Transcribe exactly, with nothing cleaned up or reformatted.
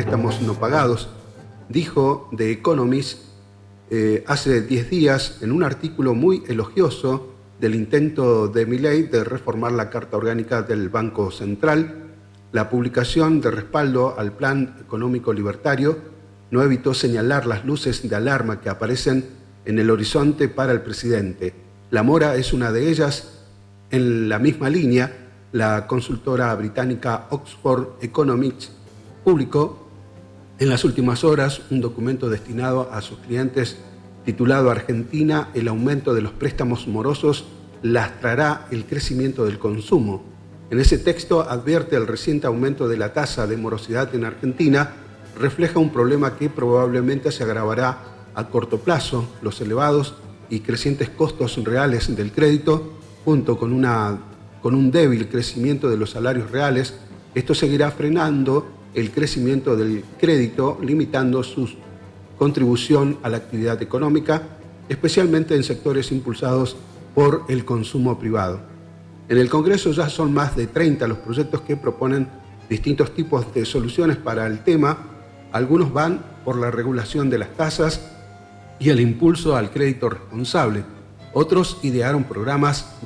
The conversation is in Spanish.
préstamos no pagados, dijo The Economist eh, hace diez días en un artículo muy elogioso del intento de Milei de reformar la Carta Orgánica del Banco Central. La publicación de respaldo al Plan Económico Libertario no evitó señalar las luces de alarma que aparecen en el horizonte para el presidente. La mora es una de ellas. En la misma línea, la consultora británica Oxford Economics publicó en las últimas horas un documento destinado a sus clientes titulado Argentina, el aumento de los préstamos morosos lastrará el crecimiento del consumo. En ese texto advierte el reciente aumento de la tasa de morosidad en Argentina refleja un problema que probablemente se agravará a corto plazo. Los elevados y crecientes costos reales del crédito, junto con, una, con un débil crecimiento de los salarios reales, esto seguirá frenando el crecimiento del crédito, limitando su contribución a la actividad económica, especialmente en sectores impulsados por el consumo privado. En el Congreso ya son más de treinta los proyectos que proponen distintos tipos de soluciones para el tema. Algunos van por la regulación de las tasas y el impulso al crédito responsable. Otros idearon programas